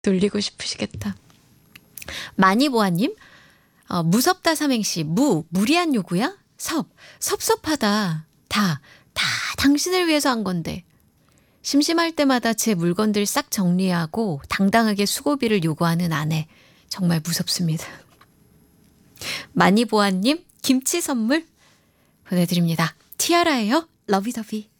돌리고 싶으시겠다. 많이보아님, 무섭다 삼행시. 무리한 요구야? 섭섭하다. 다 당신을 위해서 한 건데. 심심할 때마다 제 물건들 싹 정리하고 당당하게 수고비를 요구하는 아내. 정말 무섭습니다. 많이보아님, 김치 선물 보내드립니다. 티아라예요. 러비더비.